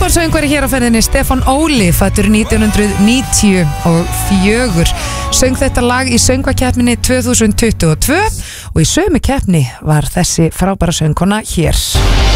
Frábær söngvari hér á ferðinni, Stefán Óli, fæddur 1994, söng þetta lag í söngvakeppninni 2022 og í sömu keppni var þessi frábæra söngkona hér.